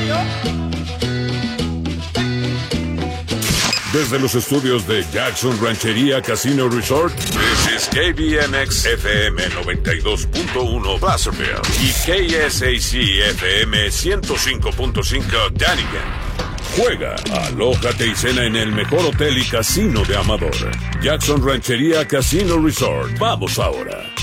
Desde los estudios de Jackson Ranchería Casino Resort, this is KBMX FM 92.1 Placerville y KSAC FM 105.5 Dunnigan. Juega, alójate y cena en el mejor hotel y casino de Amador. Jackson Ranchería Casino Resort. Vamos ahora.